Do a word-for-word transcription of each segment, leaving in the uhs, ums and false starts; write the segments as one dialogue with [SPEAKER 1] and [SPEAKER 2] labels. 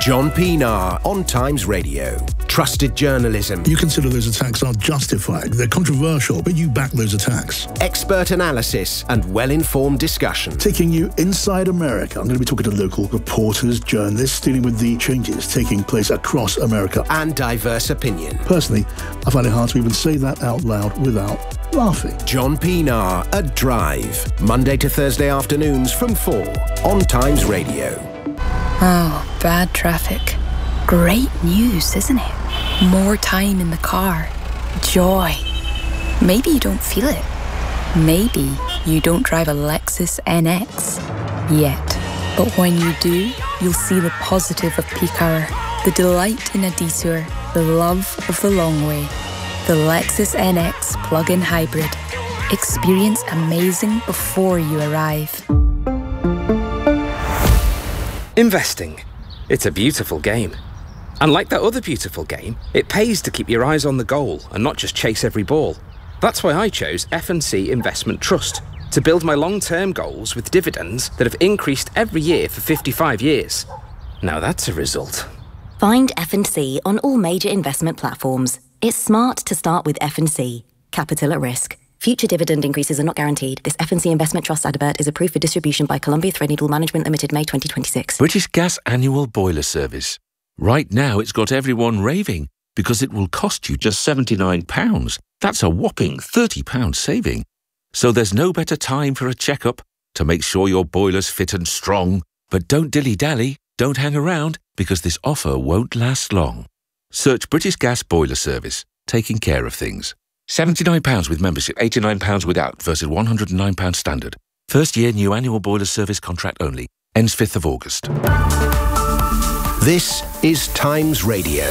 [SPEAKER 1] John Pienaar on Times Radio. Trusted journalism.
[SPEAKER 2] You consider those attacks are justified. They're controversial, but you back those attacks.
[SPEAKER 1] Expert analysis and well-informed discussion.
[SPEAKER 2] Taking you inside America. I'm going to be talking to local reporters, journalists, dealing with the changes taking place across America.
[SPEAKER 1] And diverse opinion.
[SPEAKER 2] Personally, I find it hard to even say that out loud without laughing.
[SPEAKER 1] John Pienaar at Drive. Monday to Thursday afternoons from four on Times Radio.
[SPEAKER 3] Oh, bad traffic. Great news, isn't it? More time in the car. Joy. Maybe you don't feel it. Maybe you don't drive a Lexus N X yet. But when you do, you'll see the positive of peak hour, the delight in a detour, the love of the long way. The Lexus N X plug-in hybrid. Experience amazing before you arrive.
[SPEAKER 4] Investing. It's a beautiful game. And like that other beautiful game, it pays to keep your eyes on the goal and not just chase every ball. That's why I chose F and C Investment Trust to build my long-term goals with dividends that have increased every year for fifty-five years. Now that's a result.
[SPEAKER 5] Find F and C on all major investment platforms. It's smart to start with F and C. Capital at risk. Future dividend increases are not guaranteed. This F and C Investment Trust advert is approved for distribution by Columbia Threadneedle Management Limited, May twenty twenty-six.
[SPEAKER 6] British Gas Annual Boiler Service. Right now it's got everyone raving because it will cost you just seventy-nine pounds. That's a whopping thirty pounds saving. So there's no better time for a checkup to make sure your boiler's fit and strong. But don't dilly-dally, don't hang around, because this offer won't last long. Search British Gas Boiler Service, taking care of things. seventy-nine pounds with membership, eighty-nine pounds without versus one hundred and nine pounds standard. First year new annual boiler service contract only. Ends fifth of August.
[SPEAKER 1] This is Times Radio.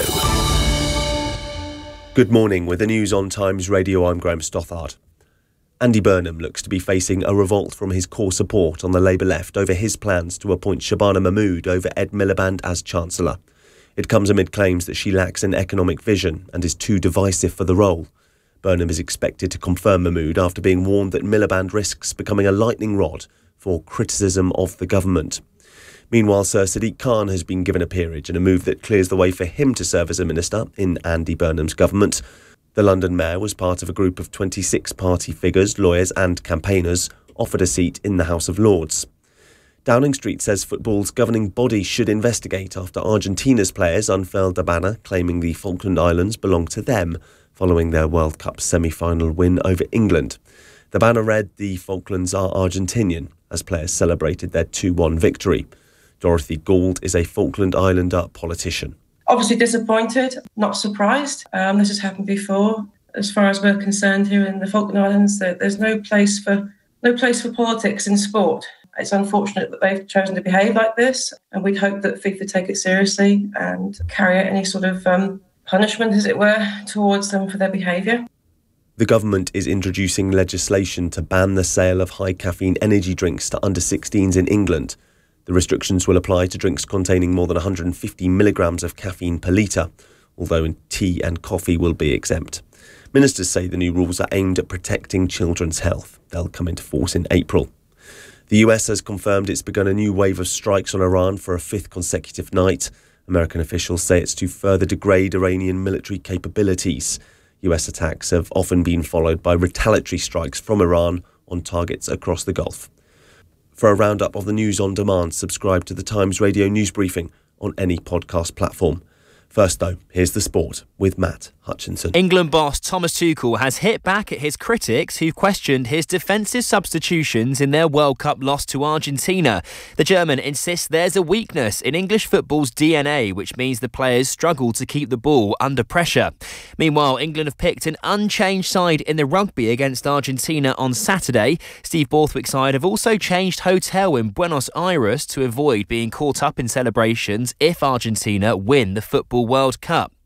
[SPEAKER 7] Good morning. With the news on Times Radio, I'm Graham Stothard. Andy Burnham looks to be facing a revolt from his core support on the Labour left over his plans to appoint Shabana Mahmood over Ed Miliband as Chancellor. It comes amid claims that she lacks an economic vision and is too divisive for the role. Burnham is expected to confirm Mahmood after being warned that Miliband risks becoming a lightning rod for criticism of the government. Meanwhile, Sir Sadiq Khan has been given a peerage in a move that clears the way for him to serve as a minister in Andy Burnham's government. The London mayor was part of a group of twenty-six party figures, lawyers and campaigners offered a seat in the House of Lords. Downing Street says football's governing body should investigate after Argentina's players unfurled a banner claiming the Falkland Islands belong to them following their World Cup semi-final win over England. The banner read, "The Falklands are Argentinian," as players celebrated their two one victory. Dorothy Gould is a Falkland Islander politician.
[SPEAKER 8] Obviously disappointed, not surprised. Um, this has happened before. As far as we're concerned here in the Falkland Islands, there, there's no place for no place for politics in sport. It's unfortunate that they've chosen to behave like this, and we'd hope that FIFA take it seriously and carry out any sort of um, punishment, as it were, towards them for their behaviour.
[SPEAKER 7] The government is introducing legislation to ban the sale of high caffeine energy drinks to under sixteens in England. The restrictions will apply to drinks containing more than one hundred fifty milligrams of caffeine per litre, although tea and coffee will be exempt. Ministers say the new rules are aimed at protecting children's health. They'll come into force in April. The U S has confirmed it's begun a new wave of strikes on Iran for a fifth consecutive night. American officials say it's to further degrade Iranian military capabilities. U S attacks have often been followed by retaliatory strikes from Iran on targets across the Gulf. For a roundup of the news on demand, subscribe to the Times Radio news briefing on any podcast platform. First, though, here's the sport with Matt Hutchinson.
[SPEAKER 9] England boss Thomas Tuchel has hit back at his critics who questioned his defensive substitutions in their World Cup loss to Argentina. The German insists there's a weakness in English football's D N A, which means the players struggle to keep the ball under pressure. Meanwhile, England have picked an unchanged side in the rugby against Argentina on Saturday. Steve Borthwick's side have also changed hotel in Buenos Aires to avoid being caught up in celebrations if Argentina win the Football World Cup.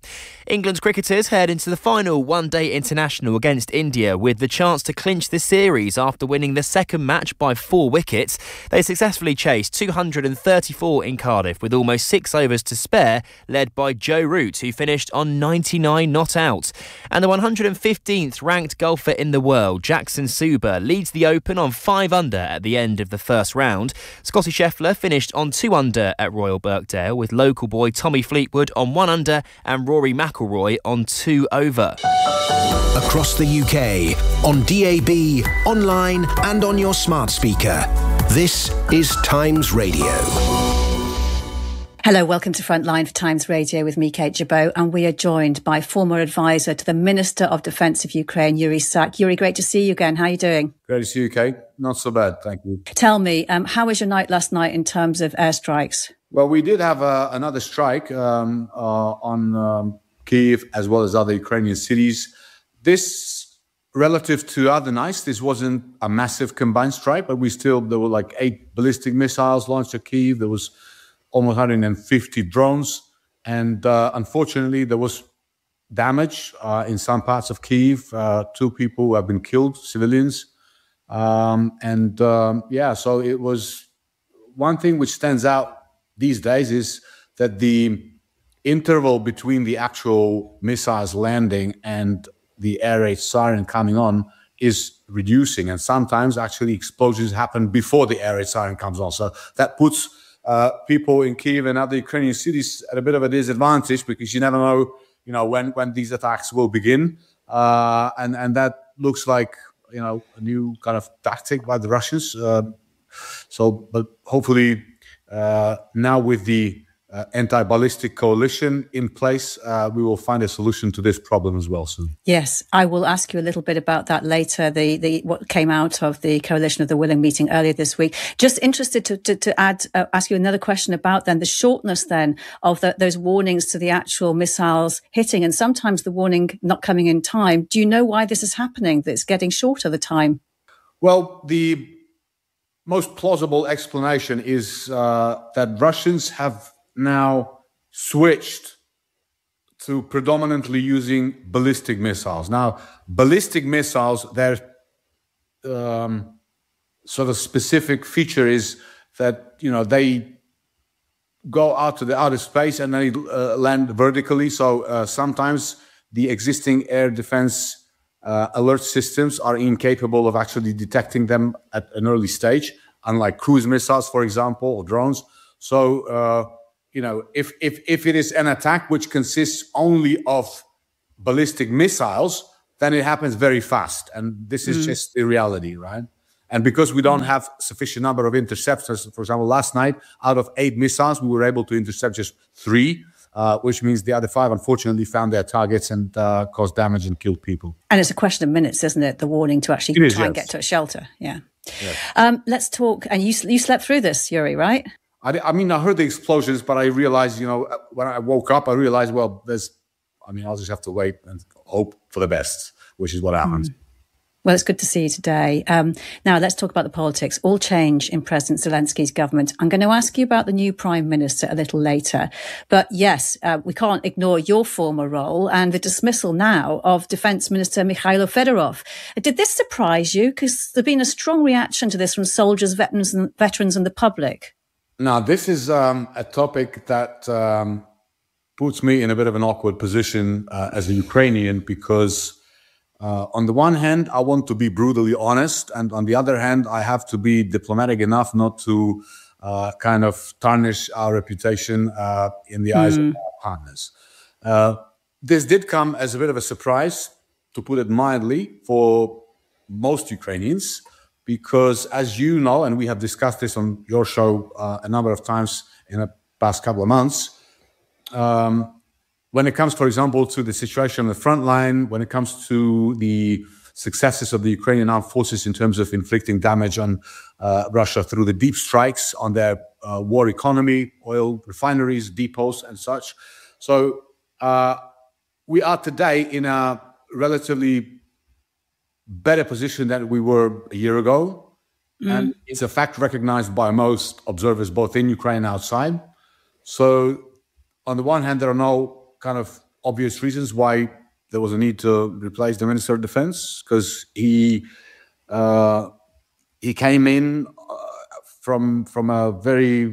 [SPEAKER 9] England's cricketers head into the final one-day international against India with the chance to clinch the series after winning the second match by four wickets. They successfully chased two hundred thirty-four in Cardiff with almost six overs to spare, led by Joe Root, who finished on ninety-nine not out. And the one hundred fifteenth ranked golfer in the world, Jackson Suber, leads the Open on five under at the end of the first round. Scotty Scheffler finished on two under at Royal Birkdale, with local boy Tommy Fleetwood on one under and Rory McIlroy on two over.
[SPEAKER 1] Across the U K, on D A B, online and on your smart speaker. This is Times Radio.
[SPEAKER 10] Hello, welcome to Frontline for Times Radio with me, Kate Jabot, and we are joined by former advisor to the Minister of Defence of Ukraine, Yuri Sak. Yuri, great to see you again. How are you doing?
[SPEAKER 11] Great to see you, Kate. Not so bad, thank you.
[SPEAKER 10] Tell me, um, how was your night last night in terms of airstrikes?
[SPEAKER 11] Well, we did have uh, another strike um, uh, on um, Kyiv as well as other Ukrainian cities. This, relative to other nights, this wasn't a massive combined strike, but we still, there were like eight ballistic missiles launched at Kyiv. There was almost one hundred fifty drones. And uh, unfortunately, there was damage uh, in some parts of Kyiv. Uh, two people have been killed, civilians. Um, and um, yeah, so it was one thing which stands out these days is that the interval between the actual missiles landing and the air raid siren coming on is reducing. And sometimes actually explosions happen before the air raid siren comes on. So that puts uh, people in Kyiv and other Ukrainian cities at a bit of a disadvantage because you never know, you know, when, when these attacks will begin. Uh, and, and that looks like, you know, a new kind of tactic by the Russians. Uh, so, but hopefully uh, now with the Uh, anti-ballistic coalition in place, uh, we will find a solution to this problem as well soon.
[SPEAKER 10] Yes, I will ask you a little bit about that later, the, the what came out of the Coalition of the Willing meeting earlier this week. Just interested to, to, to add, uh, ask you another question about then the shortness then of the, those warnings to the actual missiles hitting and sometimes the warning not coming in time. Do you know why this is happening, that it's getting shorter the time?
[SPEAKER 11] Well, the most plausible explanation is uh, that Russians have now switched to predominantly using ballistic missiles. Now, ballistic missiles, their um, sort of specific feature is that, you know, they go out to the outer space and they uh, land vertically. So uh, sometimes the existing air defense uh, alert systems are incapable of actually detecting them at an early stage, unlike cruise missiles, for example, or drones. So, uh, you know, if, if, if it is an attack which consists only of ballistic missiles, then it happens very fast. And this is mm. just the reality, right? And because we don't have sufficient number of interceptors, for example, last night, out of eight missiles, we were able to intercept just three, uh, which means the other five, unfortunately, found their targets and uh, caused damage and killed people.
[SPEAKER 10] And it's a question of minutes, isn't it? The warning to actually
[SPEAKER 11] is,
[SPEAKER 10] try
[SPEAKER 11] yes.
[SPEAKER 10] and get to a shelter. Yeah.
[SPEAKER 11] Yes.
[SPEAKER 10] Um, let's talk. And you, you slept through this, Yuri, right?
[SPEAKER 11] I, I mean, I heard the explosions, but I realized, you know, when I woke up, I realized, well, there's, I mean, I'll just have to wait and hope for the best, which is what happened. Mm.
[SPEAKER 10] Well, it's good to see you today. Um, now, let's talk about the politics. All change in President Zelensky's government. I'm going to ask you about the new Prime Minister a little later. But yes, uh, we can't ignore your former role and the dismissal now of Defence Minister Mikhailo Fedorov. Did this surprise you? Because there's been a strong reaction to this from soldiers, veterans and, veterans and the public.
[SPEAKER 11] Now, this is um, a topic that um, puts me in a bit of an awkward position uh, as a Ukrainian because uh, on the one hand, I want to be brutally honest, and on the other hand, I have to be diplomatic enough not to uh, kind of tarnish our reputation uh, in the eyes mm. of our partners. Uh, this did come as a bit of a surprise, to put it mildly, for most Ukrainians. Because as you know, and we have discussed this on your show uh, a number of times in the past couple of months, um, when it comes, for example, to the situation on the front line, when it comes to the successes of the Ukrainian armed forces in terms of inflicting damage on uh, Russia through the deep strikes on their uh, war economy, oil refineries, depots and such. So uh, we are today in a relatively better position than we were a year ago. Mm. And it's a fact recognized by most observers, both in Ukraine and outside. So on the one hand, there are no kind of obvious reasons why there was a need to replace the Minister of Defense, because he uh, he came in uh, from from a very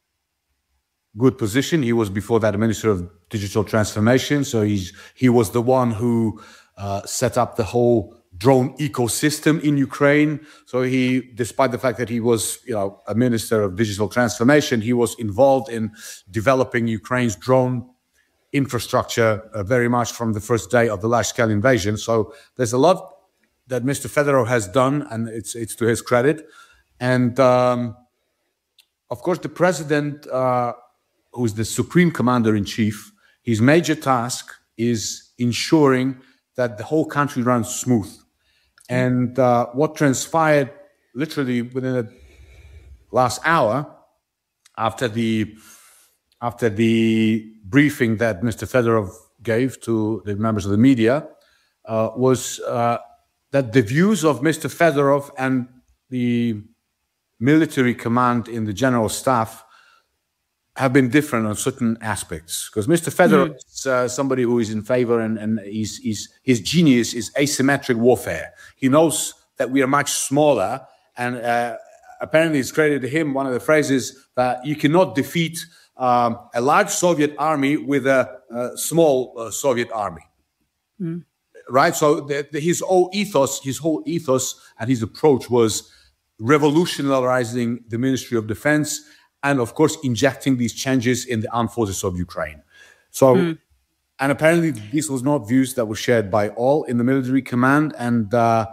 [SPEAKER 11] good position. He was before that a Minister of Digital Transformation, so he's he was the one who uh, set up the whole drone ecosystem in Ukraine. So he, despite the fact that he was, you know, a Minister of Digital Transformation, he was involved in developing Ukraine's drone infrastructure uh, very much from the first day of the large-scale invasion. So there's a lot that Mister Fedorov has done, and it's it's to his credit. And um, of course, the president, uh, who is the supreme commander-in-chief, his major task is ensuring that the whole country runs smooth. And uh, what transpired literally within the last hour after the after the briefing that Mister Fedorov gave to the members of the media uh, was uh, that the views of Mister Fedorov and the military command in the general staff have been different on certain aspects. Because Mister Fedorov mm. is uh, somebody who is in favor, and, and he's, he's, his genius is asymmetric warfare. He knows that we are much smaller, and uh, apparently it's credited to him, one of the phrases, that you cannot defeat um, a large Soviet army with a, a small uh, Soviet army. Mm. Right? So the, the, his whole ethos, his whole ethos and his approach was revolutionizing the Ministry of Defense, and of course, injecting these changes in the armed forces of Ukraine. So, mm. and apparently this was not views that were shared by all in the military command. And uh,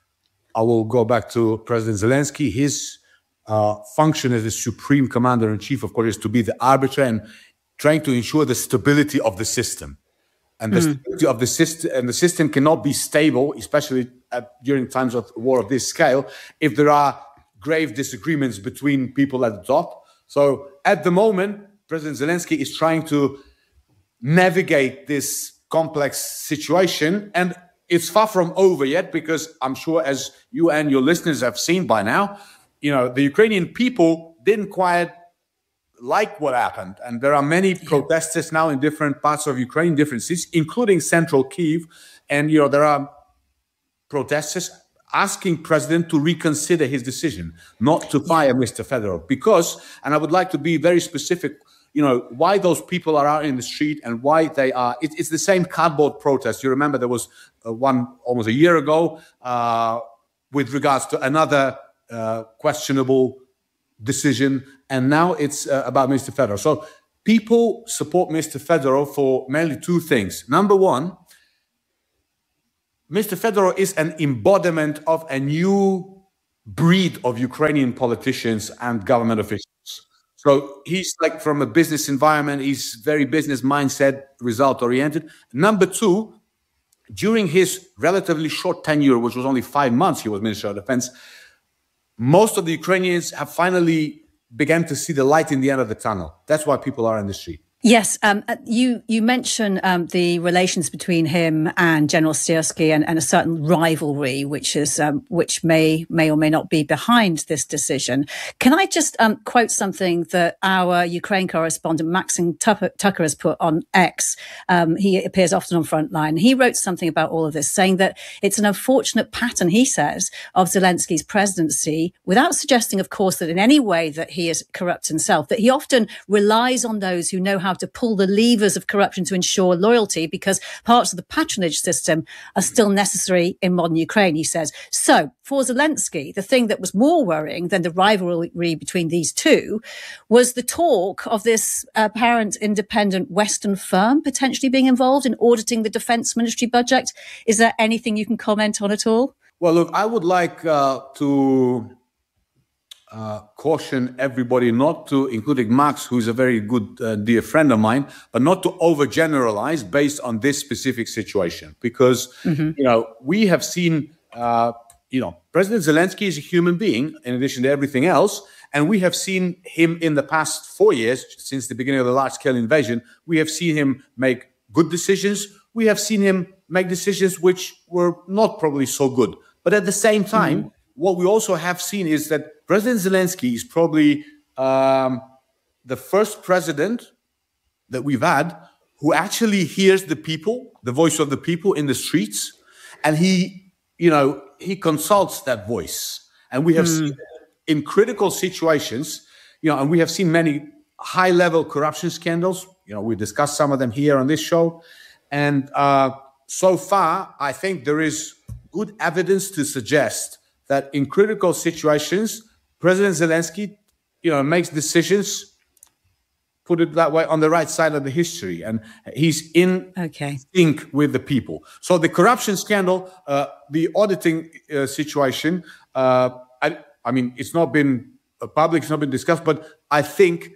[SPEAKER 11] I will go back to President Zelensky. His uh, function as the supreme commander-in-chief, of course, is to be the arbiter and trying to ensure the stability of the system. And the mm. stability of the system, and the system cannot be stable, especially at, during times of war of this scale, if there are grave disagreements between people at the top. So at the moment, President Zelensky is trying to navigate this complex situation, and it's far from over yet, because I'm sure, as you and your listeners have seen by now, you know, the Ukrainian people didn't quite like what happened. And there are many protesters now in different parts of Ukraine, different cities, including central Kyiv. And, you know, there are protesters asking President to reconsider his decision not to fire Mister Fedorov, because, and I would like to be very specific, you know, why those people are out in the street and why they are, it, it's the same cardboard protest. You remember there was uh, one almost a year ago uh, with regards to another uh, questionable decision, and now it's uh, about Mister Fedorov. So people support Mister Fedorov for mainly two things. Number one, Mister Fedorov is an embodiment of a new breed of Ukrainian politicians and government officials. So he's like, from a business environment, he's very business mindset, result oriented. Number two, during his relatively short tenure, which was only five months, he was Minister of Defense, most of the Ukrainians have finally begun to see the light in the end of the tunnel. That's why people are in the street.
[SPEAKER 10] Yes, um, you you mention um, the relations between him and General Syrskyi, and, and a certain rivalry, which is um, which may may or may not be behind this decision. Can I just um, quote something that our Ukraine correspondent Maxim Tucker has put on X? Um, he appears often on Frontline. He wrote something about all of this, saying that it's an unfortunate pattern, he says, of Zelensky's presidency, without suggesting, of course, that in any way that he is corrupt himself, that he often relies on those who know how to pull the levers of corruption to ensure loyalty, because parts of the patronage system are still necessary in modern Ukraine, he says. So for Zelensky, the thing that was more worrying than the rivalry between these two was the talk of this apparent independent Western firm potentially being involved in auditing the defense ministry budget. Is there anything you can comment on at all?
[SPEAKER 11] Well, look, I would like uh, to Uh, caution everybody not to, including Max, who's a very good uh, dear friend of mine, but not to overgeneralize based on this specific situation. Because, mm-hmm. you know, we have seen, uh, you know, President Zelensky is a human being in addition to everything else. And we have seen him in the past four years, since the beginning of the large-scale invasion, we have seen him make good decisions. We have seen him make decisions which were not probably so good. But at the same time, mm-hmm. what we also have seen is that President Zelensky is probably um, the first president that we've had who actually hears the people, the voice of the people in the streets, and he, you know, he consults that voice. And we have mm. seen in critical situations, you know, and we have seen many high-level corruption scandals. You know, we discussed some of them here on this show. And uh, so far, I think there is good evidence to suggest that in critical situations, President Zelensky, you know, makes decisions, put it that way, on the right side of the history. And he's in
[SPEAKER 10] okay.
[SPEAKER 11] sync with the people. So the corruption scandal, uh, the auditing uh, situation, uh, I, I mean, it's not been uh, public, it's not been discussed, but I think,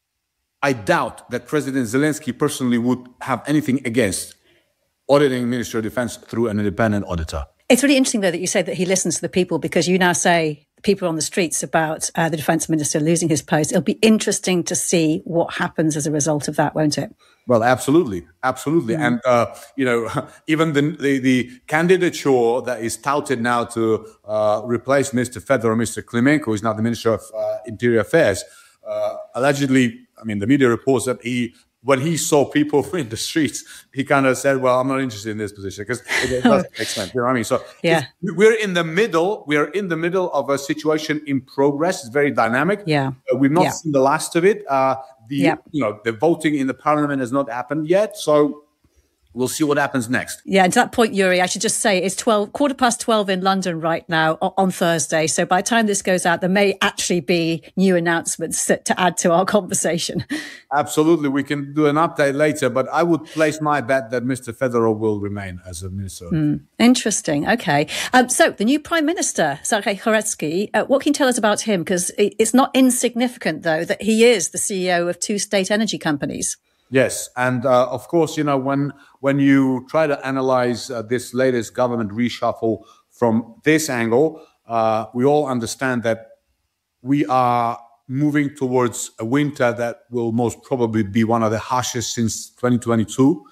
[SPEAKER 11] I doubt that President Zelensky personally would have anything against auditing Ministry of Defense through an independent auditor.
[SPEAKER 10] It's really interesting, though, that you say that he listens to the people, because you now say people on the streets about uh, the defence minister losing his post. It'll be interesting to see what happens as a result of that, won't it?
[SPEAKER 11] Well, absolutely, absolutely. Mm. And, uh, you know, even the, the, the candidature that is touted now to uh, replace Mister Fedorov, Mister Klimenko, who is now the Minister of uh, Interior Affairs, uh, allegedly, I mean, the media reports that he, when he saw people in the streets, he kind of said, well, I'm not interested in this position, because it, it doesn't make sense. You know what I mean? So
[SPEAKER 10] yeah.
[SPEAKER 11] we're in the middle, we're in the middle of a situation in progress. It's very dynamic.
[SPEAKER 10] Yeah.
[SPEAKER 11] Uh, we've not
[SPEAKER 10] yeah.
[SPEAKER 11] seen the last of it. Uh, the,
[SPEAKER 10] yeah.
[SPEAKER 11] you know, the voting in the parliament has not happened yet. So we'll see what happens next.
[SPEAKER 10] Yeah, and to that point, Yuri, I should just say it's twelve, quarter past twelve in London right now on Thursday. So by the time this goes out, there may actually be new announcements to add to our conversation.
[SPEAKER 11] Absolutely. We can do an update later, but I would place my bet that Mister Fedorov will remain as a minister.
[SPEAKER 10] Mm, interesting. Okay. Um, so the new Prime Minister, Sergei Khoretsky, uh, what can you tell us about him? Because it's not insignificant, though, that he is the C E O of two state energy companies.
[SPEAKER 11] Yes. And uh, of course, you know, when when you try to analyze uh, this latest government reshuffle from this angle, uh, we all understand that we are moving towards a winter that will most probably be one of the harshest since twenty twenty-two,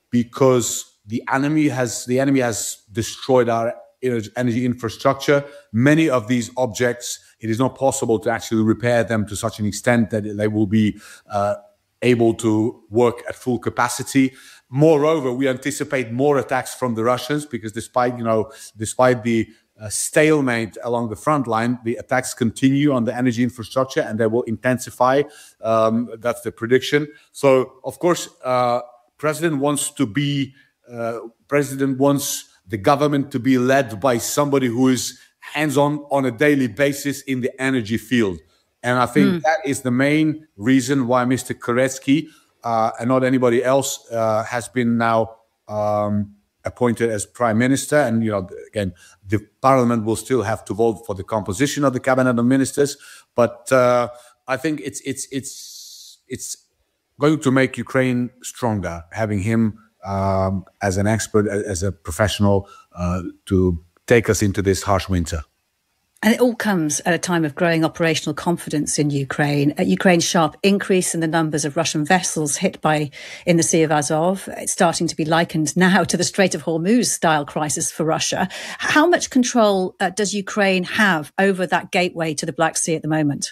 [SPEAKER 11] because the enemy has the enemy has destroyed our energy infrastructure. Many of these objects, it is not possible to actually repair them to such an extent that they will be uh, able to work at full capacity. Moreover, we anticipate more attacks from the Russians, because despite, you know, despite the uh, stalemate along the front line, the attacks continue on the energy infrastructure, and they will intensify. Um, that's the prediction. So, of course, uh, President wants to be, uh, President wants the government to be led by somebody who is hands-on on a daily basis in the energy field. And I think mm. that is the main reason why Mister Khoretsky uh, and not anybody else uh, has been now um, appointed as prime minister. And, you know, again, the parliament will still have to vote for the composition of the cabinet of ministers. But uh, I think it's it's it's it's going to make Ukraine stronger, having him um, as an expert, as a professional, uh, to take us into this harsh winter.
[SPEAKER 10] And it all comes at a time of growing operational confidence in Ukraine. At Ukraine's sharp increase in the numbers of Russian vessels hit by in the Sea of Azov, it's starting to be likened now to the Strait of Hormuz-style crisis for Russia. How much control uh, does Ukraine have over that gateway to the Black Sea at the moment?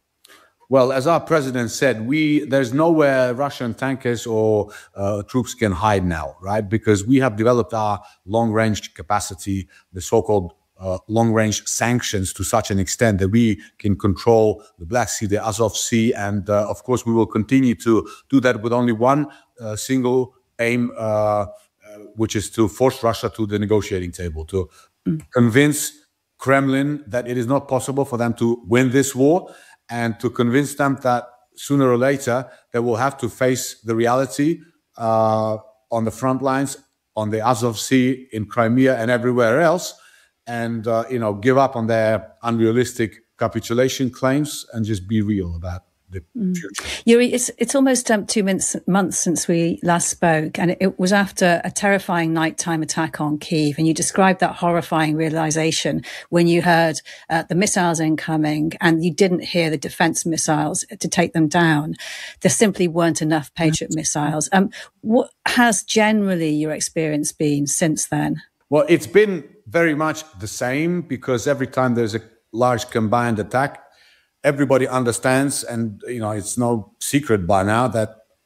[SPEAKER 11] Well, as our president said, we there's nowhere Russian tankers or uh, troops can hide now, right? Because we have developed our long-range capacity, the so-called Uh, long-range sanctions, to such an extent that we can control the Black Sea, the Azov Sea, and uh, of course we will continue to do that with only one uh, single aim, uh, uh, which is to force Russia to the negotiating table, to mm. convince Kremlin that it is not possible for them to win this war, and to convince them that sooner or later they will have to face the reality uh, on the front lines, on the Azov Sea, in Crimea, and everywhere else. And, uh, you know, give up on their unrealistic capitulation claims and just be real about the mm. future.
[SPEAKER 10] Yuri, it's, it's almost um, two minutes, months since we last spoke, and it, it was after a terrifying nighttime attack on Kyiv. And you described that horrifying realization when you heard uh, the missiles incoming and you didn't hear the defense missiles to take them down. There simply weren't enough Patriot missiles. Um, what has generally your experience been since then?
[SPEAKER 11] Well, it's been very much the same, because every time there's a large combined attack, everybody understands, and, you know, it's no secret by now that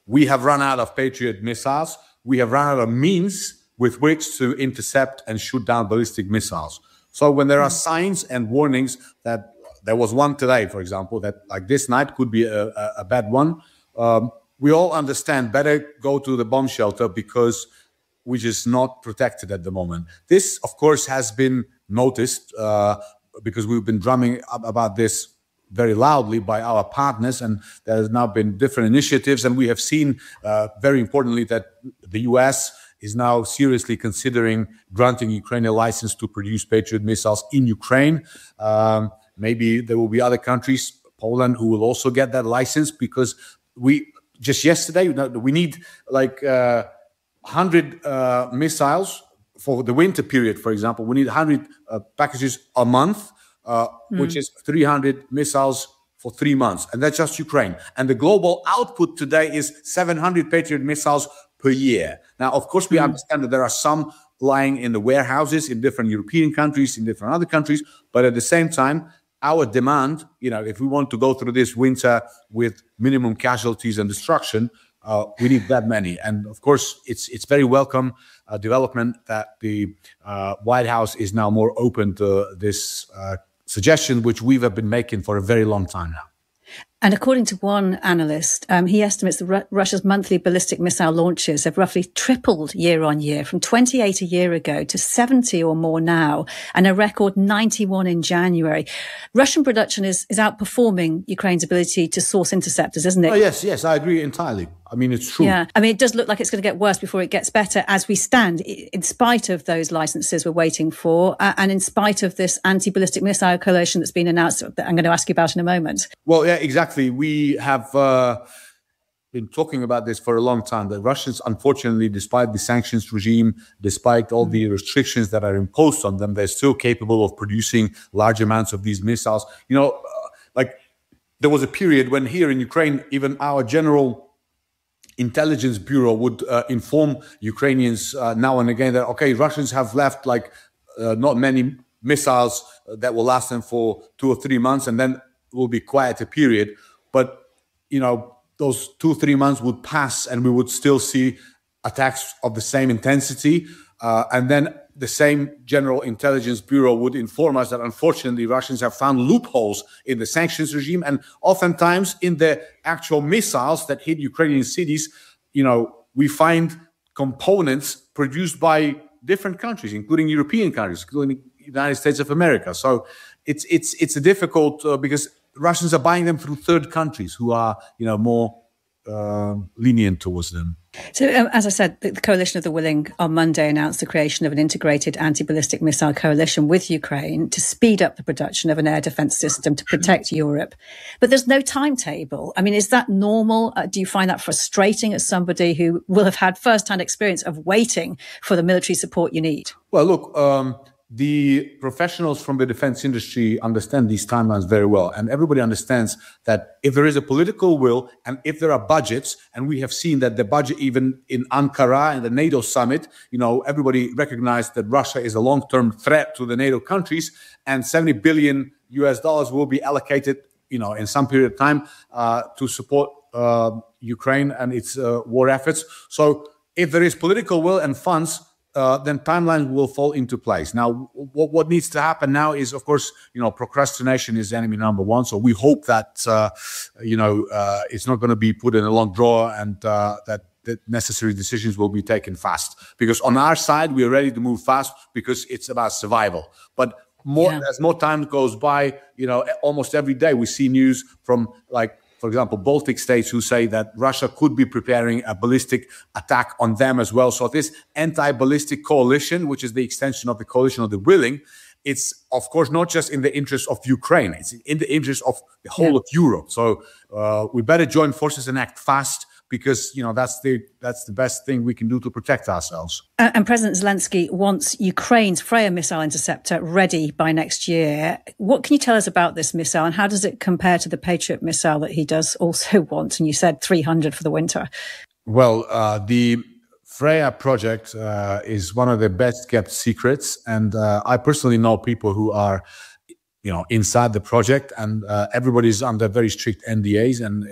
[SPEAKER 11] we have run out of Patriot missiles. We have run out of means with which to intercept and shoot down ballistic missiles. So when there are signs and warnings that there was one today, for example, that like this night could be a, a, a bad one, um, we all understand better go to the bomb shelter because we're just not protected at the moment. This, of course, has been noticed uh, because we've been drumming up about this very loudly by our partners, and there has now been different initiatives, and we have seen, uh, very importantly, that the U S is now seriously considering granting Ukraine a license to produce Patriot missiles in Ukraine. Um, maybe there will be other countries, Poland, who will also get that license, because we just yesterday we need like uh, one hundred uh, missiles for the winter period. For example, we need one hundred uh, packages a month. Uh, mm. which is three hundred missiles for three months. And that's just Ukraine. And the global output today is seven hundred Patriot missiles per year. Now, of course, we mm. understand that there are some lying in the warehouses in different European countries, in different other countries. But at the same time, our demand, you know, if we want to go through this winter with minimum casualties and destruction, uh, we need that many. And of course, it's it's very welcome uh, development that the uh, White House is now more open to this uh, suggestion, which we have been making for a very long time now.
[SPEAKER 10] And according to one analyst, um, he estimates that Ru- Russia's monthly ballistic missile launches have roughly tripled year on year, from twenty-eight a year ago to seventy or more now, and a record ninety-one in January. Russian production is, is outperforming Ukraine's ability to source interceptors, isn't it?
[SPEAKER 11] Oh, yes, yes, I agree entirely. I mean, it's true.
[SPEAKER 10] Yeah, I mean, it does look like it's going to get worse before it gets better as we stand, in spite of those licenses we're waiting for, uh, and in spite of this anti-ballistic missile coalition that's been announced that I'm going to ask you about in a moment.
[SPEAKER 11] Well, yeah, exactly. We have uh, been talking about this for a long time. The Russians, unfortunately, despite the sanctions regime, despite all the restrictions that are imposed on them, they're still capable of producing large amounts of these missiles. You know, uh, like there was a period when here in Ukraine, even our general intelligence bureau would uh, inform Ukrainians uh, now and again that, okay, Russians have left like uh, not many missiles uh, that will last them for two or three months, and then it will be quiet a period. But, you know, those two or three months would pass and we would still see attacks of the same intensity. Uh, and then the same General Intelligence Bureau would inform us that, unfortunately, Russians have found loopholes in the sanctions regime, and oftentimes in the actual missiles that hit Ukrainian cities, you know, we find components produced by different countries, including European countries, including the United States of America. So it's it's it's a difficult uh, because Russians are buying them through third countries who are, you know, more uh, lenient towards them.
[SPEAKER 10] So, um, as I said, the, the Coalition of the Willing on Monday announced the creation of an integrated anti-ballistic missile coalition with Ukraine to speed up the production of an air defence system to protect Europe. But there's no timetable. I mean, is that normal? Uh, do you find that frustrating as somebody who will have had first-hand experience of waiting for the military support you need?
[SPEAKER 11] Well, look, um, the professionals from the defense industry understand these timelines very well. And everybody understands that if there is a political will and if there are budgets, and we have seen that the budget even in Ankara and the NATO summit, you know, everybody recognized that Russia is a long-term threat to the NATO countries, and seventy billion U S dollars will be allocated, you know, in some period of time uh, to support uh, Ukraine and its uh, war efforts. So if there is political will and funds, Uh, then timelines will fall into place. Now, what, what needs to happen now is, of course, you know, procrastination is enemy number one. So we hope that, uh, you know, uh, it's not going to be put in a long drawer, and uh, that the necessary decisions will be taken fast. Because on our side, we are ready to move fast because it's about survival. But more yeah. as more time goes by, you know, almost every day we see news from, like, for example, Baltic states who say that Russia could be preparing a ballistic attack on them as well. So this anti-ballistic coalition, which is the extension of the coalition of the willing, it's, of course, not just in the interest of Ukraine. It's in the interest of the whole yeah. of Europe. So uh, we better join forces and act fast, because, you know, that's the that's the best thing we can do to protect ourselves.
[SPEAKER 10] Uh, and President Zelensky wants Ukraine's Freya missile interceptor ready by next year. What can you tell us about this missile, and how does it compare to the Patriot missile that he does also want? And you said three hundred for the winter.
[SPEAKER 11] Well, uh, the Freya project uh, is one of the best kept secrets. And uh, I personally know people who are, you know, inside the project, and uh, everybody's under very strict N D As, and uh,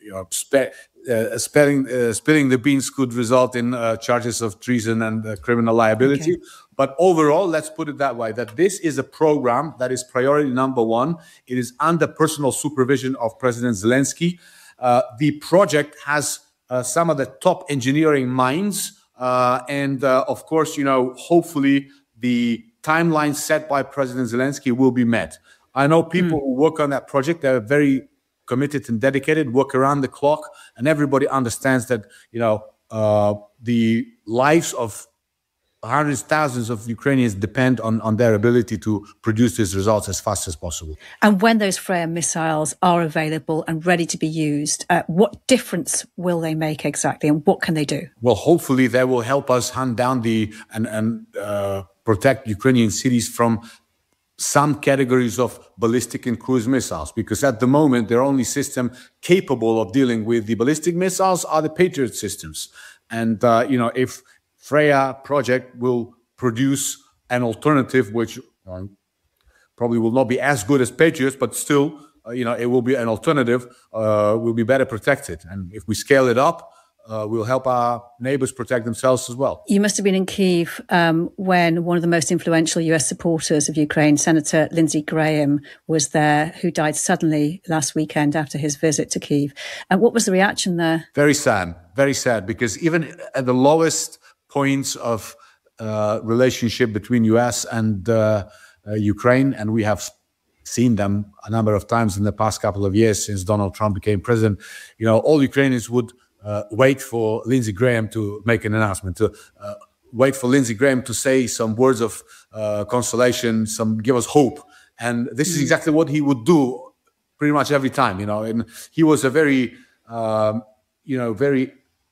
[SPEAKER 11] you know, spe- uh, spelling, uh, spilling the beans could result in uh, charges of treason and uh, criminal liability. Okay. But overall, let's put it that way, that this is a program that is priority number one. It is under personal supervision of President Zelensky. Uh, the project has uh, some of the top engineering minds. Uh, and, uh, of course, you know, hopefully the timeline set by President Zelensky will be met. I know people mm. who work on that project. They're very committed and dedicated, work around the clock, and everybody understands that, you know, uh, the lives of hundreds, thousands of Ukrainians depend on, on their ability to produce these results as fast as possible.
[SPEAKER 10] And when those Freya missiles are available and ready to be used, uh, what difference will they make exactly, and what can they do?
[SPEAKER 11] Well, hopefully they will help us hunt down the and, and uh, protect Ukrainian cities from some categories of ballistic and cruise missiles, because at the moment, their only system capable of dealing with the ballistic missiles are the Patriot systems. And, uh, you know, if Freya project will produce an alternative, which uh, probably will not be as good as Patriots, but still, uh, you know, it will be an alternative, uh, will be better protected. And if we scale it up, Uh, we'll help our neighbors protect themselves as well.
[SPEAKER 10] You must have been in Kyiv um, when one of the most influential U S supporters of Ukraine, Senator Lindsey Graham, was there, who died suddenly last weekend after his visit to Kyiv. And what was the reaction there?
[SPEAKER 11] Very sad, very sad, because even at the lowest points of uh, relationship between U S and uh, uh, Ukraine, and we have seen them a number of times in the past couple of years since Donald Trump became president, you know, all Ukrainians would Uh, wait for Lindsey Graham to make an announcement, to uh, wait for Lindsey Graham to say some words of uh, consolation, some give us hope. And this mm. is exactly what he would do pretty much every time, you know. And he was a very, um, you know, very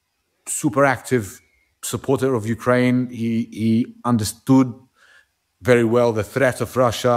[SPEAKER 11] super active supporter of Ukraine. He, he understood very well the threat of Russia,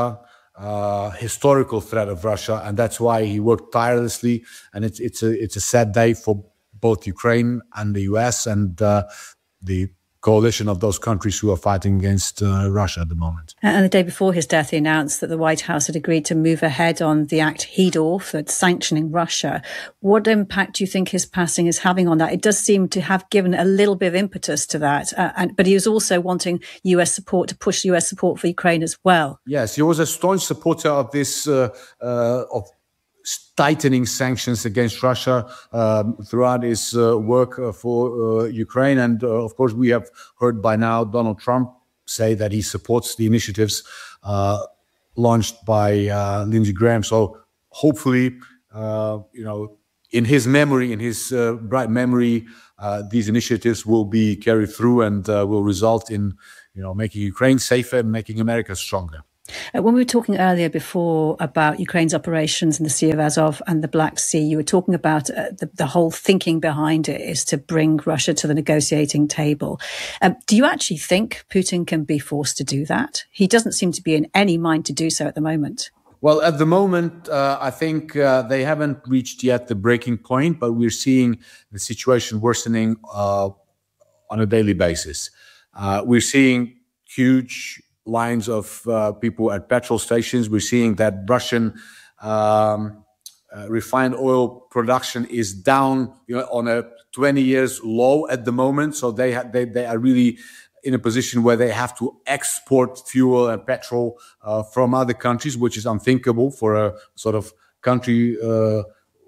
[SPEAKER 11] uh, historical threat of Russia, and that's why he worked tirelessly. And it's it's a it's a sad day for both Ukraine and the U S and uh, the coalition of those countries who are fighting against uh, Russia at the moment.
[SPEAKER 10] And the day before his death, he announced that the White House had agreed to move ahead on the act he'd authored sanctioning Russia. What impact do you think his passing is having on that? It does seem to have given a little bit of impetus to that. Uh, and, but he was also wanting U S support, to push U S support for Ukraine as well.
[SPEAKER 11] Yes, he was a staunch supporter of this, uh, uh, of tightening sanctions against Russia um, throughout his uh, work uh, for uh, Ukraine. And uh, of course, we have heard by now Donald Trump say that he supports the initiatives uh, launched by uh, Lindsey Graham. So hopefully, uh, you know, in his memory, in his uh, bright memory, uh, these initiatives will be carried through and uh, will result in, you know, making Ukraine safer and making America stronger.
[SPEAKER 10] Uh, when we were talking earlier before about Ukraine's operations in the Sea of Azov and the Black Sea, you were talking about uh, the, the whole thinking behind it is to bring Russia to the negotiating table. Um, do you actually think Putin can be forced to do that? He doesn't seem to be in any mind to do so at the moment.
[SPEAKER 11] Well, at the moment, uh, I think uh, they haven't reached yet the breaking point, but we're seeing the situation worsening uh, on a daily basis. Uh, we're seeing huge lines of uh, people at petrol stations. We're seeing that Russian um, uh, refined oil production is down, you know, on a twenty years low at the moment. So they ha- they they are really in a position where they have to export fuel and petrol uh, from other countries, which is unthinkable for a sort of country uh,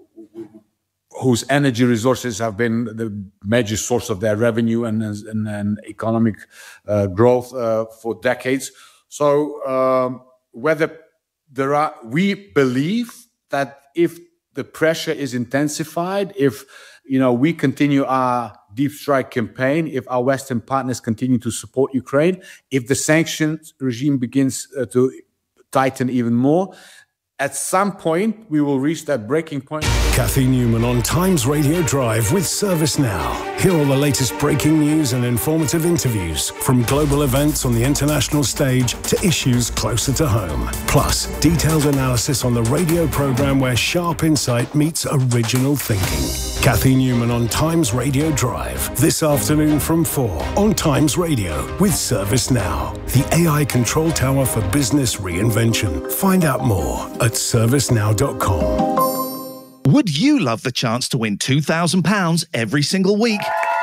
[SPEAKER 11] whose energy resources have been the major source of their revenue and, and, and economic uh, growth uh, for decades. So um, whether there are, we believe that if the pressure is intensified, if, you know, we continue our deep strike campaign, if our Western partners continue to support Ukraine, if the sanctions regime begins uh, to tighten even more, at some point, we will reach that breaking point.
[SPEAKER 1] Cathy Newman on Times Radio Drive with ServiceNow. Hear all the latest breaking news and informative interviews from global events on the international stage to issues closer to home. Plus, detailed analysis on the radio program where sharp insight meets original thinking. Cathy Newman on Times Radio Drive this afternoon from four on Times Radio with ServiceNow, the A I control tower for business reinvention. Find out more at service now dot com.
[SPEAKER 12] Would you love the chance to win two thousand pounds every single week?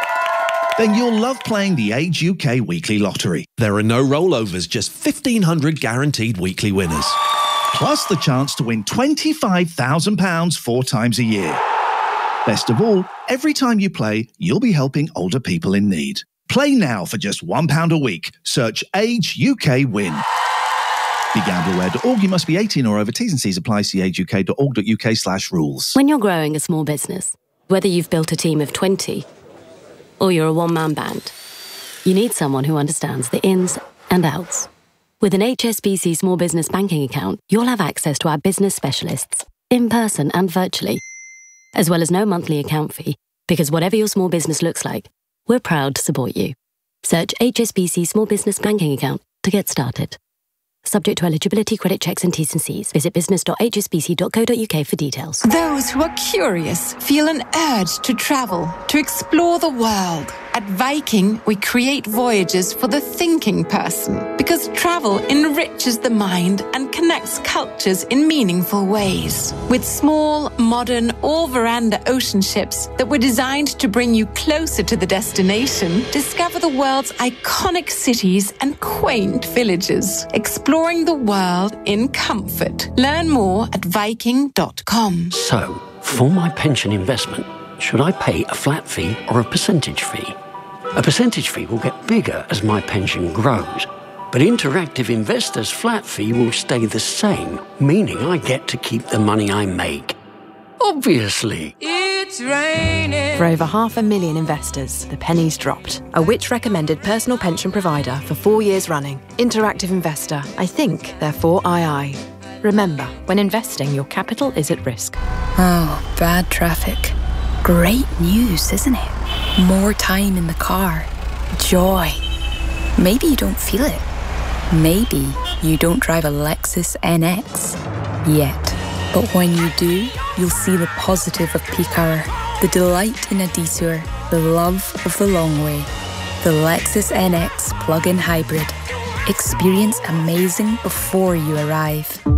[SPEAKER 12] Then you'll love playing the Age U K Weekly Lottery.
[SPEAKER 13] There are no rollovers, just fifteen hundred guaranteed weekly winners.
[SPEAKER 12] Plus the chance to win twenty-five thousand pounds four times a year. Best of all, every time you play, you'll be helping older people in need. Play now for just one pound a week. Search Age U K Win. Be gamble aware dot org. You must be eighteen or over. T's and C's apply. See age u k dot org dot u k slash rules.
[SPEAKER 14] When you're growing a small business, whether you've built a team of twenty or you're a one-man band, you need someone who understands the ins and outs. With an H S B C Small Business Banking account, you'll have access to our business specialists, in person and virtually, as well as no monthly account fee, because whatever your small business looks like, we're proud to support you. Search H S B C Small Business Banking account to get started. Subject to eligibility, credit checks and T's and C's. Visit business dot h s b c dot co dot u k for details.
[SPEAKER 15] Those who are curious feel an urge to travel, to explore the world. At Viking, we create voyages for the thinking person, because travel enriches the mind and connects cultures in meaningful ways. With small, modern, all-veranda ocean ships that were designed to bring you closer to the destination, discover the world's iconic cities and quaint villages, exploring the world in comfort. Learn more at viking dot com.
[SPEAKER 16] So, for my pension investment, should I pay a flat fee or a percentage fee? A percentage fee will get bigger as my pension grows, but Interactive Investor's flat fee will stay the same, meaning I get to keep the money I make. Obviously.
[SPEAKER 17] It's raining. For over half a million investors, the penny's dropped. A Which recommended personal pension provider for four years running. Interactive Investor. I think, therefore I I. Remember, when investing, your capital is at risk.
[SPEAKER 3] Oh, bad traffic. Great news, isn't it? More time in the car. Joy. Maybe you don't feel it. Maybe you don't drive a Lexus N X yet. But when you do, you'll see the positive of peak hour, the delight in a detour, the love of the long way. The Lexus N X plug-in hybrid. Experience amazing before you arrive.